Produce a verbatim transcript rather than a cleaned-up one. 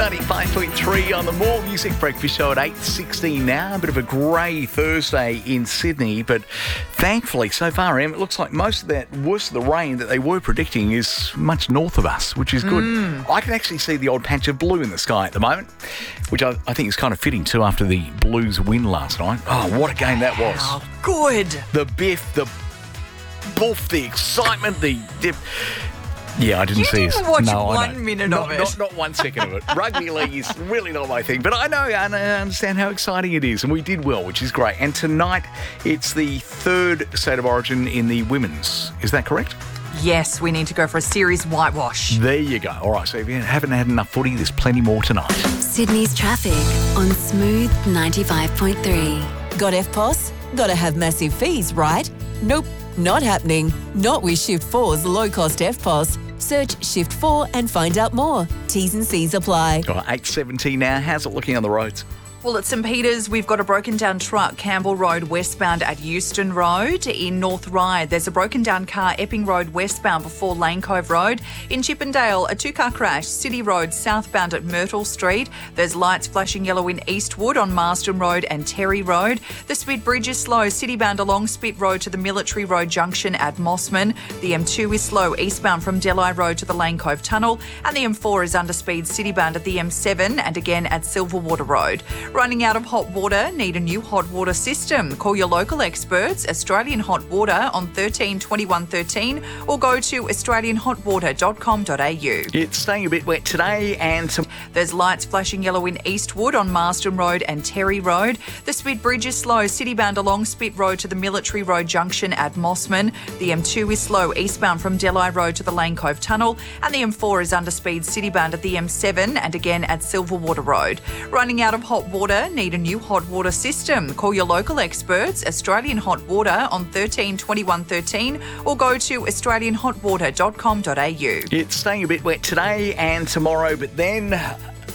ninety-five point three on the More Music Breakfast Show at eight sixteen now. A bit of a grey Thursday in Sydney, but thankfully so far, Em, it looks like most of that worst of the rain that they were predicting is much north of us, which is good. Mm. I can actually see the odd patch of blue in the sky at the moment, which I, I think is kind of fitting too after the Blues win last night. Oh, what a game that was. Oh, good. The biff, the boof, the excitement, the dip. Yeah, I didn't you see didn't it. watch no, one minute not, of it. Not, not one second of it. Rugby league is really not my thing. But I know and I understand how exciting it is. And we did well, which is great. And tonight, it's the third State of Origin in the women's. Is that correct? Yes, we need to go for a series whitewash. There you go. All right, so if you haven't had enough footy, there's plenty more tonight. Sydney's traffic on Smooth ninety-five point three. Got F P O S? Gotta have massive fees, right? Nope, not happening. Not with Shift four's low-cost F P O S. Search Shift four and find out more. T's and C's apply. All right, eight seventeen now. How's it looking on the roads? Well, at St Peters, we've got a broken down truck, Campbell Road westbound at Euston Road. In North Ryde, there's a broken down car, Epping Road westbound before Lane Cove Road. In Chippendale, a two-car crash, City Road southbound at Myrtle Street. There's lights flashing yellow in Eastwood on Marsden Road and Terry Road. The Spit Bridge is slow, citybound along Spit Road to the Military Road junction at Mossman. The M two is slow, eastbound from Delhi Road to the Lane Cove Tunnel. And the M four is under speed, citybound at the M seven and again at Silverwater Road. Running out of hot water? Need a new hot water system? Call your local experts, Australian Hot Water, on thirteen twenty-one thirteen or go to australian hot water dot com dot a u. It's staying a bit wet today and some... There's lights flashing yellow in Eastwood on Marsden Road and Terry Road. The Spit Bridge is slow, citybound along Spit Road to the Military Road junction at Mossman. The M two is slow, eastbound from Delhi Road to the Lane Cove Tunnel. And the M four is under speed, citybound at the M seven and again at Silverwater Road. Running out of hot water? Need a new hot water system? Call your local experts, Australian Hot Water, on thirteen twenty-one thirteen or go to australian hot water dot com dot a u. It's staying a bit wet today and tomorrow, but then